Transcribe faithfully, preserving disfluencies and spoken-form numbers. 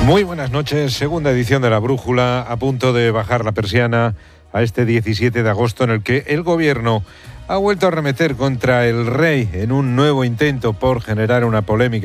Muy buenas noches, segunda edición de La Brújula, a punto de bajar la persiana a este diecisiete de agosto en el que el gobierno ha vuelto a arremeter contra el rey en un nuevo intento por generar una polémica